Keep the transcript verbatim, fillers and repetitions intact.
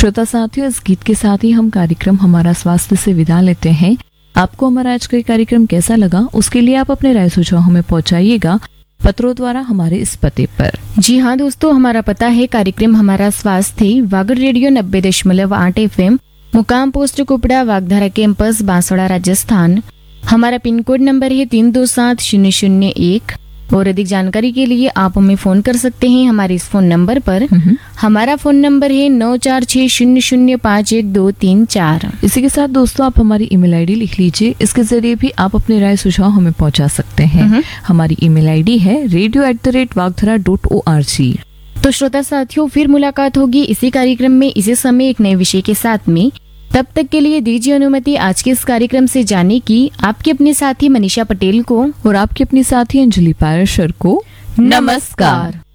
श्रोता साथियों, इस गीत के साथ ही हम कार्यक्रम हमारा स्वास्थ्य से विदा लेते हैं। आपको हमारा आज का ये कार्यक्रम कैसा लगा, उसके लिए आप अपने राय सुझाव हमें पहुंचाइएगा पत्रों द्वारा हमारे इस पते पर। जी हाँ दोस्तों, हमारा पता है कार्यक्रम हमारा स्वास्थ्य, वागड़ रेडियो नब्बे दशमलव आठ एफ एम, मुकाम पोस्ट कुपड़ा, वागधारा कैंपस, बांसवाड़ा, राजस्थान। हमारा पिन कोड नंबर है तीन दो सात शून्य शून्य एक। और अधिक जानकारी के लिए आप हमें फोन कर सकते हैं हमारे इस फोन नंबर पर। हमारा फोन नंबर है नौ चार छह शून्य शून्य पाँच एक दो तीन चार। इसी के साथ दोस्तों आप हमारी ईमेल आईडी लिख लीजिए, इसके जरिए भी आप अपने राय सुझाव हमें पहुंचा सकते हैं। हमारी ईमेल आईडी है radio at the rate वागधरा dot O R G. तो श्रोता साथियों, फिर मुलाकात होगी इसी कार्यक्रम में इसी समय एक नए विषय के साथ में। तब तक के लिए दीजिए अनुमति आज के इस कार्यक्रम से जाने की आपके अपने साथी मनीषा पटेल को और आपकी अपनी साथी अंजलि पाराशर को। नमस्कार।